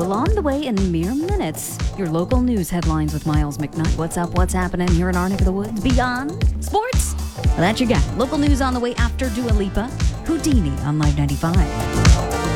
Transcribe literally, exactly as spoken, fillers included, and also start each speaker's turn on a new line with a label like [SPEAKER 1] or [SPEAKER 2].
[SPEAKER 1] Well, on the way in mere minutes, your local news headlines with Miles McKnight. What's up? What's happening here in our neck of the woods? Beyond sports? Well, that's your guy. Local news on the way after Dua Lipa. Houdini on Live ninety-five.